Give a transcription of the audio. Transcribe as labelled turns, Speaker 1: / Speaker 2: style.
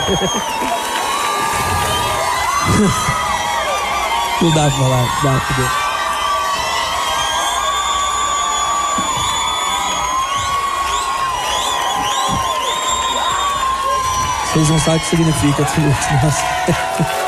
Speaker 1: Não dá pra falar, dá pra ver. Vocês não sabem o que significa tudo isso. Nossa.